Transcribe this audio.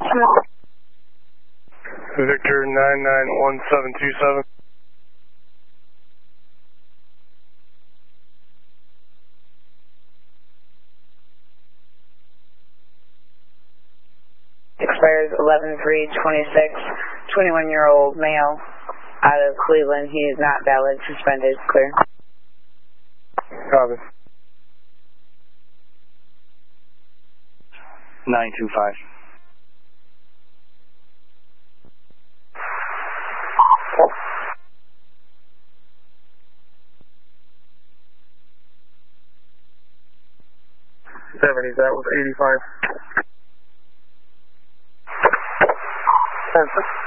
Victor 991727. Expires 11/3/26, 21-year-old male out of Cleveland. He is not valid, suspended, clear. Copy. 925. That was 85.